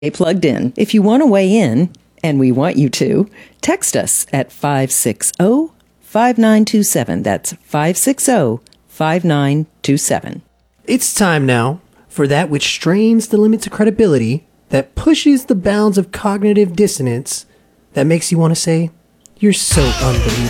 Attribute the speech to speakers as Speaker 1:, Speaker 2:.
Speaker 1: Plugged in. If you want to weigh in, and we want you to, text us at 560-5927. That's 560-5927.
Speaker 2: It's time now for that which strains the limits of credibility, that pushes the bounds of cognitive dissonance, that makes you want to say, "You're so unbelievable."